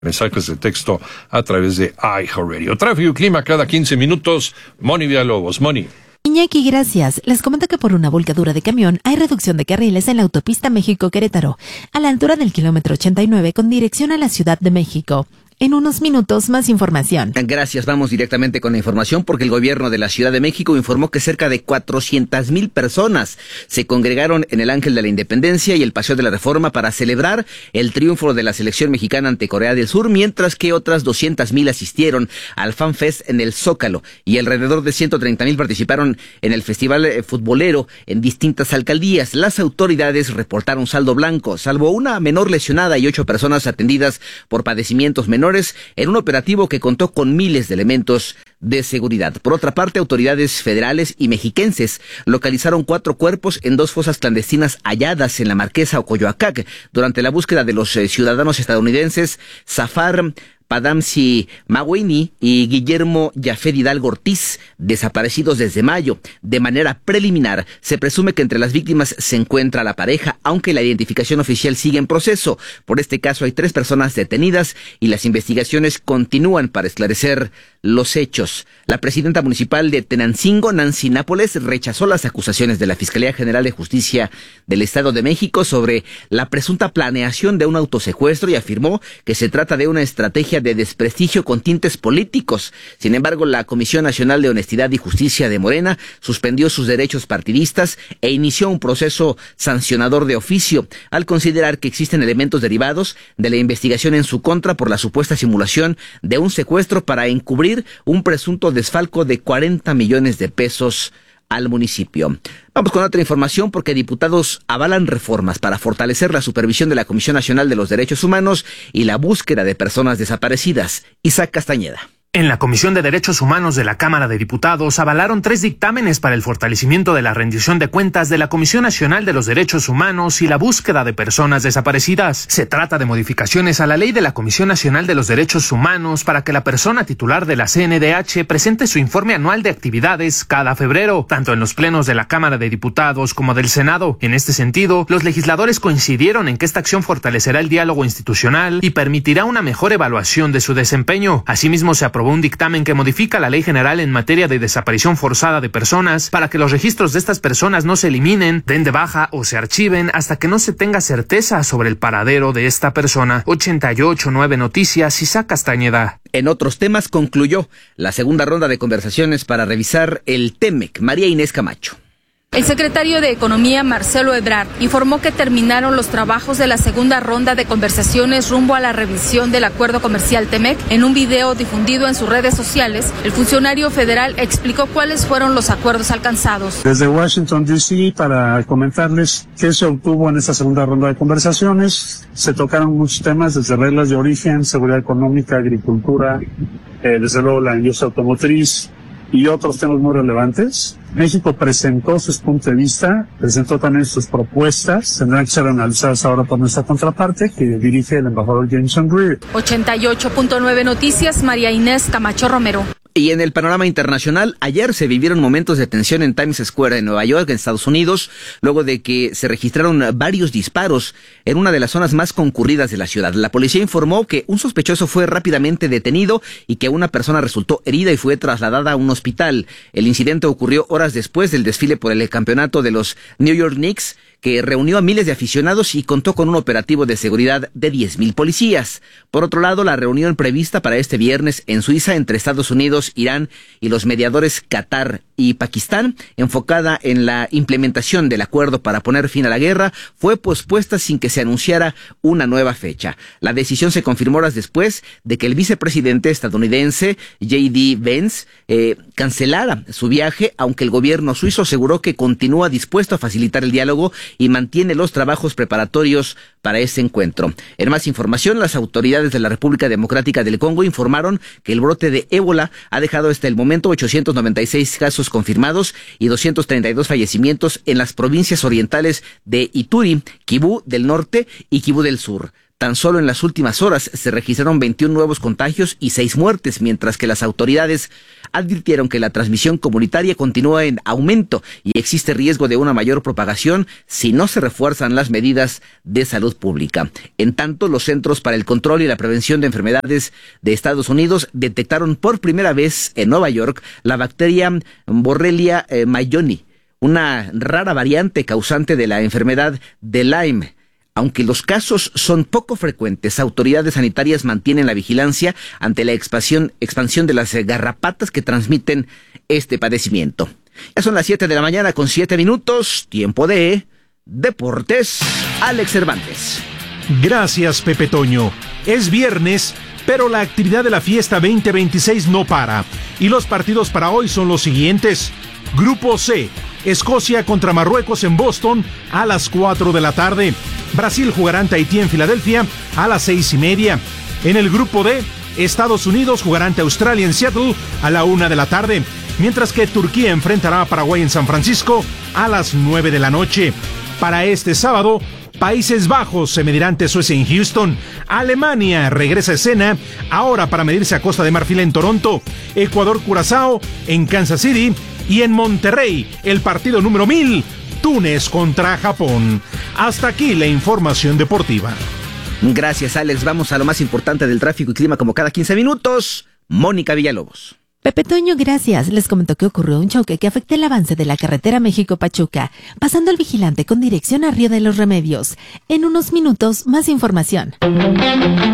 Mensajes de texto a través de iHeartRadio. Tráfico y clima cada 15 minutos. Moni Villalobos. Moni. Iñaki, gracias. Les comento que por una volcadura de camión hay reducción de carriles en la autopista México-Querétaro, a la altura del kilómetro 89 con dirección a la Ciudad de México. En unos minutos, más información. Gracias, vamos directamente con la información porque el gobierno de la Ciudad de México informó que cerca de 400,000 personas se congregaron en el Ángel de la Independencia y el Paseo de la Reforma para celebrar el triunfo de la selección mexicana ante Corea del Sur, mientras que otras 200,000 asistieron al Fan Fest en el Zócalo y alrededor de 130,000 participaron en el festival futbolero en distintas alcaldías. Las autoridades reportaron saldo blanco, salvo una menor lesionada y 8 personas atendidas por padecimientos menores en un operativo que contó con miles de elementos de seguridad. Por otra parte, autoridades federales y mexiquenses localizaron 4 cuerpos en 2 fosas clandestinas halladas en la Marquesa o Coyoacac durante la búsqueda de los ciudadanos estadounidenses Zafar Padamsi Maweni y Guillermo Yafet Hidalgo Ortiz, desaparecidos desde mayo. De manera preliminar, se presume que entre las víctimas se encuentra la pareja, aunque la identificación oficial sigue en proceso. Por este caso hay 3 personas detenidas y las investigaciones continúan para esclarecer los hechos. La presidenta municipal de Tenancingo, Nancy Nápoles, rechazó las acusaciones de la Fiscalía General de Justicia del Estado de México sobre la presunta planeación de un autosecuestro y afirmó que se trata de una estrategia de desprestigio con tintes políticos. Sin embargo, la Comisión Nacional de Honestidad y Justicia de Morena suspendió sus derechos partidistas e inició un proceso sancionador de oficio al considerar que existen elementos derivados de la investigación en su contra por la supuesta simulación de un secuestro para encubrir un presunto desfalco de 40 millones de pesos al municipio. Vamos con otra información porque diputados avalan reformas para fortalecer la supervisión de la Comisión Nacional de los Derechos Humanos y la búsqueda de personas desaparecidas. Isaac Castañeda. En la Comisión de Derechos Humanos de la Cámara de Diputados avalaron 3 dictámenes para el fortalecimiento de la rendición de cuentas de la Comisión Nacional de los Derechos Humanos y la búsqueda de personas desaparecidas. Se trata de modificaciones a la ley de la Comisión Nacional de los Derechos Humanos para que la persona titular de la CNDH presente su informe anual de actividades cada febrero, tanto en los plenos de la Cámara de Diputados como del Senado. En este sentido, los legisladores coincidieron en que esta acción fortalecerá el diálogo institucional y permitirá una mejor evaluación de su desempeño. Asimismo, se aprobó un dictamen que modifica la Ley General en materia de desaparición forzada de personas para que los registros de estas personas no se eliminen, den de baja o se archiven hasta que no se tenga certeza sobre el paradero de esta persona. 88.9 Noticias, Isaac Castañeda. En otros temas concluyó la segunda ronda de conversaciones para revisar el TEMEC. María Inés Camacho. El secretario de Economía, Marcelo Ebrard, informó que terminaron los trabajos de la segunda ronda de conversaciones rumbo a la revisión del acuerdo comercial TEMEC. En un video difundido en sus redes sociales, el funcionario federal explicó cuáles fueron los acuerdos alcanzados. Desde Washington, D.C., para comentarles qué se obtuvo en esta segunda ronda de conversaciones, se tocaron muchos temas, desde reglas de origen, seguridad económica, agricultura, desde luego la industria automotriz, y otros temas muy relevantes. México presentó sus puntos de vista, presentó también sus propuestas, tendrán que ser analizadas ahora por nuestra contraparte, que dirige el embajador Jameson Greer. 88.9 Noticias, María Inés Camacho Romero. Y en el panorama internacional, ayer se vivieron momentos de tensión en Times Square en Nueva York, en Estados Unidos, luego de que se registraron varios disparos en una de las zonas más concurridas de la ciudad. La policía informó que un sospechoso fue rápidamente detenido y que una persona resultó herida y fue trasladada a un hospital. El incidente ocurrió horas después del desfile por el campeonato de los New York Knicks, que reunió a miles de aficionados y contó con un operativo de seguridad de 10,000 policías. Por otro lado, la reunión prevista para este viernes en Suiza entre Estados Unidos, Irán y los mediadores Qatar y Pakistán, enfocada en la implementación del acuerdo para poner fin a la guerra, fue pospuesta sin que se anunciara una nueva fecha. La decisión se confirmó horas después de que el vicepresidente estadounidense J.D. Vance cancelara su viaje, aunque el gobierno suizo aseguró que continúa dispuesto a facilitar el diálogo y mantiene los trabajos preparatorios para ese encuentro. En más información, las autoridades de la República Democrática del Congo informaron que el brote de ébola ha dejado hasta el momento 896 casos confirmados y 232 fallecimientos en las provincias orientales de Ituri, Kibú del Norte y Kibú del Sur. Tan solo en las últimas horas se registraron 21 nuevos contagios y 6 muertes, mientras que las autoridades advirtieron que la transmisión comunitaria continúa en aumento y existe riesgo de una mayor propagación si no se refuerzan las medidas de salud pública. En tanto, los Centros para el Control y la Prevención de Enfermedades de Estados Unidos detectaron por primera vez en Nueva York la bacteria Borrelia mayoni, una rara variante causante de la enfermedad de Lyme. Aunque los casos son poco frecuentes, autoridades sanitarias mantienen la vigilancia ante la expansión de las garrapatas que transmiten este padecimiento. Ya son las 7 de la mañana con 7 minutos, tiempo de Deportes. Alex Cervantes. Gracias, Pepe Toño. Es viernes, pero la actividad de la fiesta 2026 no para. Y los partidos para hoy son los siguientes. Grupo C, Escocia contra Marruecos en Boston a las 4 de la tarde. Brasil jugará ante Haití en Filadelfia a las 6:30. En el grupo D, Estados Unidos jugará ante Australia en Seattle a la 1 de la tarde, mientras que Turquía enfrentará a Paraguay en San Francisco a las 9 de la noche. Para este sábado, Países Bajos se medirá ante Suecia en Houston. Alemania regresa a escena ahora para medirse a Costa de Marfil en Toronto. Ecuador-Curazao en Kansas City. Y en Monterrey, el partido número 1000, Túnez contra Japón. Hasta aquí la información deportiva. Gracias, Alex. Vamos a lo más importante del tráfico y clima como cada 15 minutos. Mónica Villalobos. Pepe Toño, gracias. Les comentó que ocurrió un choque que afectó el avance de la carretera México-Pachuca, pasando el vigilante con dirección a Río de los Remedios. En unos minutos, más información.